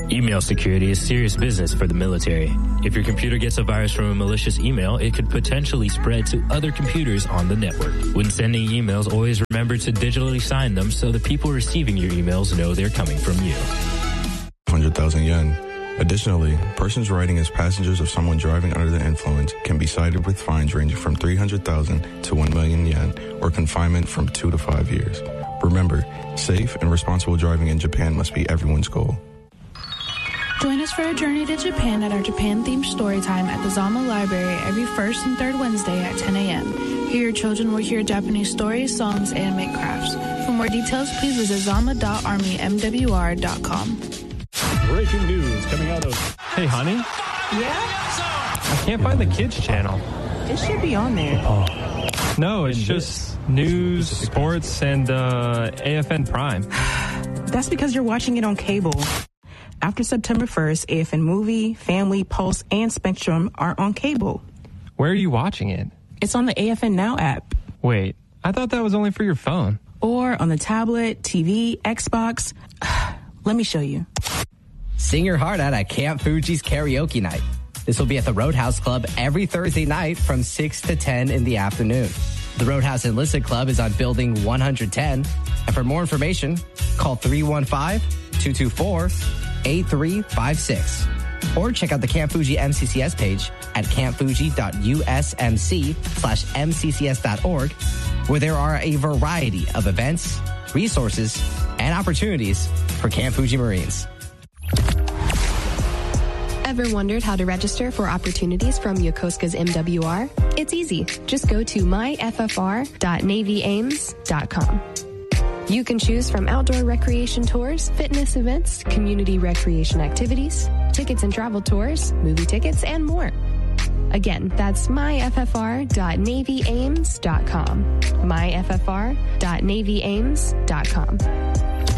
Email security is serious business for the military. If your computer gets a virus from a malicious email, it could potentially spread to other computers on the network. When sending emails, always remember to digitally sign them so the people receiving your emails know they're coming from you. 100,000 yen. Additionally, persons riding as passengers of someone driving under the influence can be cited with fines ranging from 300,000 to 1 million yen or confinement from 2 to 5 years. Remember, safe and responsible driving in Japan must be everyone's goal. Join us for a journey to Japan at our Japan-themed story time at the Zama Library every first and third Wednesday at 10 a.m. Here, your children will hear Japanese stories, songs, and make crafts. For more details, please visit zama.armymwr.com. Breaking news coming out of... Hey, honey? Yeah? I can't find the kids channel. It should be on there. Oh. No, it's just news, sports, and AFN Prime. That's because you're watching it on cable. After September 1st, AFN Movie, Family, Pulse, and Spectrum are on cable. Where are you watching it? It's on the AFN Now app. Wait, I thought that was only for your phone. Or on the tablet, TV, Xbox. Let me show you. Sing your heart out at Camp Fuji's karaoke night. This will be at the Roadhouse Club every Thursday night from 6 to 10 in the afternoon. The Roadhouse Enlisted Club is on Building 110. And for more information, call 315-224-8356. Or check out the Camp Fuji MCCS page at campfuji.usmc/mccs.org, where there are a variety of events, resources, and opportunities for Camp Fuji Marines. Ever wondered how to register for opportunities from Yokosuka's MWR? It's easy. Just go to myffr.navyames.com. You can choose from outdoor recreation tours, fitness events, community recreation activities, tickets and travel tours, movie tickets, and more. Again, that's myffr.navyames.com. myffr.navyames.com.